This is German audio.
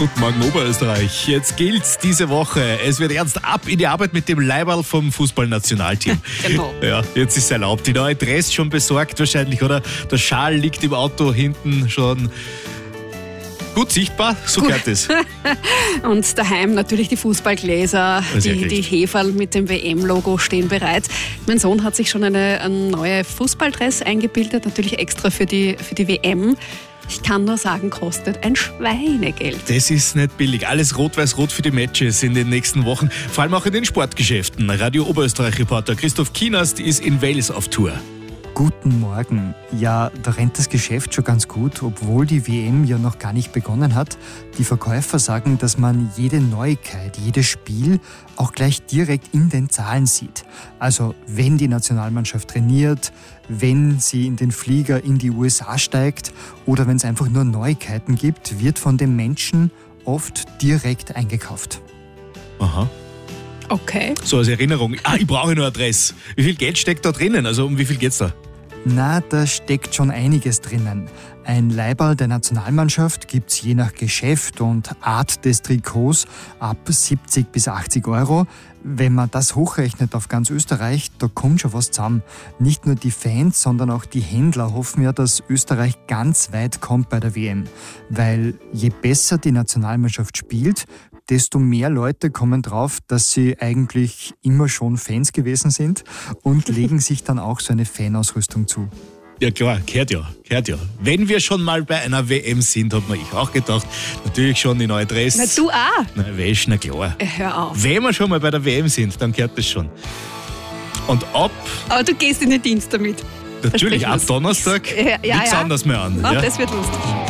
Guten Morgen Oberösterreich. Jetzt gilt's diese Woche. Es wird ernst ab in die Arbeit mit dem Leiberl vom Fußballnationalteam. Genau. Ja, jetzt ist es erlaubt. Die neue Dress schon besorgt wahrscheinlich, oder? Der Schal liegt im Auto hinten schon gut sichtbar. So gehört es. Und daheim natürlich die Fußballgläser, die Heferl mit dem WM-Logo stehen bereit. Mein Sohn hat sich schon eine neue Fußballdress eingebildet, natürlich extra für die WM. Ich kann nur sagen, kostet ein Schweinegeld. Das ist nicht billig. Alles rot-weiß-rot für die Matches in den nächsten Wochen. Vor allem auch in den Sportgeschäften. Radio Oberösterreich-Reporter Christoph Kienast ist in Wales auf Tour. Guten Morgen. Ja, da rennt das Geschäft schon ganz gut, obwohl die WM ja noch gar nicht begonnen hat. Die Verkäufer sagen, dass man jede Neuigkeit, jedes Spiel auch gleich direkt in den Zahlen sieht. Also wenn die Nationalmannschaft trainiert, wenn sie in den Flieger in die USA steigt oder wenn es einfach nur Neuigkeiten gibt, wird von den Menschen oft direkt eingekauft. Aha. Okay. So als Erinnerung. Ich brauche nur eine Dress. Wie viel Geld steckt da drinnen? Also um wie viel geht's da? Na, da steckt schon einiges drinnen. Ein Leiberl der Nationalmannschaft gibt's je nach Geschäft und Art des Trikots ab 70 bis 80 Euro. Wenn man das hochrechnet auf ganz Österreich, da kommt schon was zusammen. Nicht nur die Fans, sondern auch die Händler hoffen ja, dass Österreich ganz weit kommt bei der WM. Weil je besser die Nationalmannschaft spielt, desto mehr Leute kommen drauf, dass sie eigentlich immer schon Fans gewesen sind und legen sich dann auch so eine Fanausrüstung zu. Ja klar, gehört ja. Wenn wir schon mal bei einer WM sind, hat man ich auch gedacht, natürlich schon die neue Dress. Na, du auch. Na, wäsch, na klar. Hör auf. Wenn wir schon mal bei der WM sind, dann gehört das schon. Und ab... Aber du gehst in den Dienst damit. Natürlich, ab Versprechen wir's. Donnerstag Ja, nichts anderes mehr an. Oh, Ja. das wird lustig.